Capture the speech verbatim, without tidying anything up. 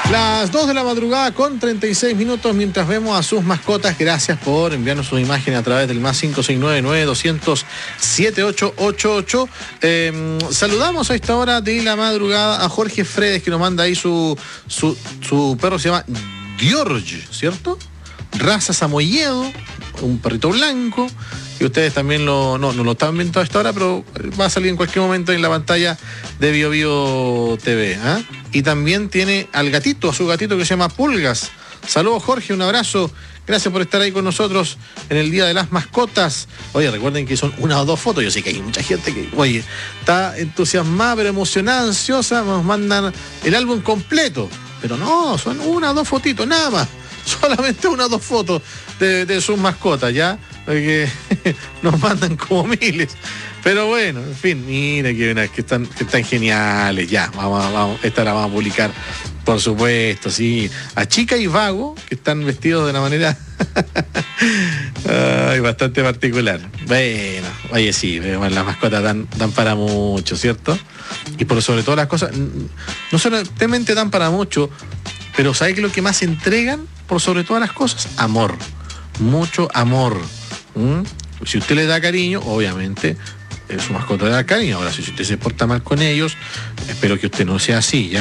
Las dos de la madrugada con treinta y seis minutos, mientras vemos a sus mascotas. Gracias por enviarnos sus imágenes a través del más cinco seis nueve nueve doscientos setenta y ocho ochenta y ocho. Eh, saludamos a esta hora de la madrugada a Jorge Fredes, que nos manda ahí su, su, su perro, se llama George, ¿cierto? Raza samoyedo, un perrito blanco, y ustedes también lo, no, no lo están viendo a esta hora, pero va a salir en cualquier momento en la pantalla de Bio Bio T V. ¿eh? Y también tiene al gatito, a su gatito que se llama Pulgas. Saludos, Jorge, un abrazo. Gracias por estar ahí con nosotros en el Día de las Mascotas. Oye, recuerden que son una o dos fotos. Yo sé que hay mucha gente que, oye, está entusiasmada, pero emocionada, ansiosa. Nos mandan el álbum completo. Pero no, son una o dos fotitos, nada más. Solamente una o dos fotos de, de sus mascotas, ¿ya? Porque nos mandan como miles. Pero bueno, en fin, mira que, que, están, que están geniales. Ya, vamos, vamos, esta la vamos a publicar, por supuesto, sí. A Chica y Vago, que están vestidos de una manera ay, bastante particular. Bueno, oye, sí, las mascotas dan, dan para mucho, ¿cierto? Y por sobre todas las cosas, no solamente dan para mucho, pero ¿sabe qué es lo que más entregan? Por sobre todas las cosas, amor. Mucho amor. ¿Mm? Si usted le da cariño, obviamente eh, su mascota le da cariño. Ahora, si usted se porta mal con ellos, espero que usted no sea así, ¿ya?